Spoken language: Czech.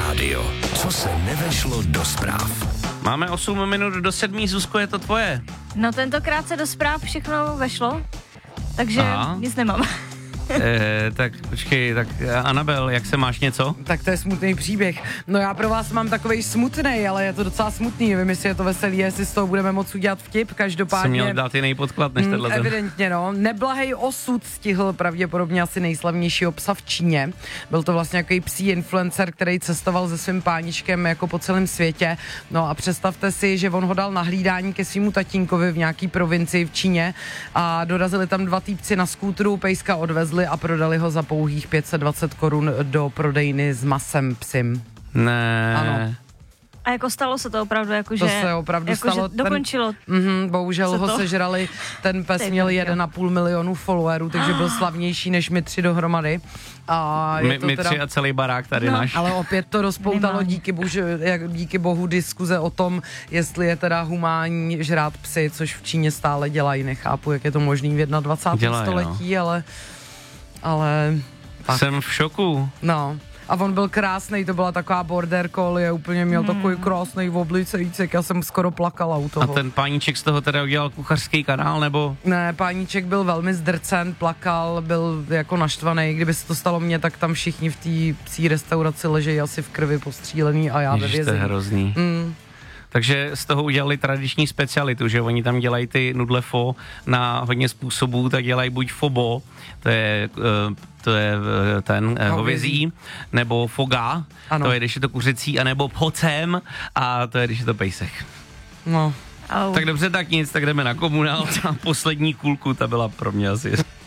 rádio. Co se nevešlo do zpráv. Máme 8 minut do 7, Zuzko, je to tvoje. No tentokrát se do zpráv všechno vešlo, takže nic nemám. Tak počkej, tak Anabel, jak se máš něco? Tak to je smutný příběh. No já pro vás mám takovej smutnej, ale je to docela smutný. Nevím, jestli je to veselý, jestli z toho budeme moc udělat vtip. Každopádně... Jsem měl dát jiný podklad než tenhle. Evidentně, no. Neblahej osud stihl pravděpodobně asi nejslavnějšího psa v Číně. Byl to vlastně nějaký psí influencer, který cestoval se svým páničkem jako po celém světě. No a představte si, že on ho dal na hlídání ke svýmu tatínkovi v nějaký provincii v Číně a dorazili tam 2 týpci na skútru, pejska odvezli a prodali ho za pouhých 520 korun do prodejny s masem psim. Ne. Ano. A jako stalo se to opravdu, jakože... To se opravdu jako stalo. Dokončilo. Bohužel ho sežrali, ten pes měl 1,5 milionu followerů, takže byl slavnější než my 3 dohromady. A je to my teda... 3 a celý barák tady náš. Ale opět to rozpoutalo díky bohu diskuze o tom, jestli je teda humánní žrát psy, což v Číně stále dělají. Nechápu, jak je to možný v 21. století, no. ale... Jsem v šoku. No. A on byl krásnej, to byla taková border collie, úplně měl takový krásnej obličejíček, já jsem skoro plakala u toho. A ten páníček z toho teda udělal kuchařský kanál, nebo? Ne, páníček byl velmi zdrcen, plakal, byl jako naštvaný, kdyby se to stalo mně, tak tam všichni v té psí restauraci ležejí asi v krvi postřílený a já ve vězení. To je hrozný. Takže z toho udělali tradiční specialitu, že oni tam dělají ty nudle fo na hodně způsobů, tak dělají buď fobo, to je ten hovězí, nebo foga, ano. To je, když je to kuřecí, anebo pocem, a to je, když je to pejsek. No. Tak dobře, tak nic, tak jdeme na komunál a poslední kulku, ta byla pro mě asi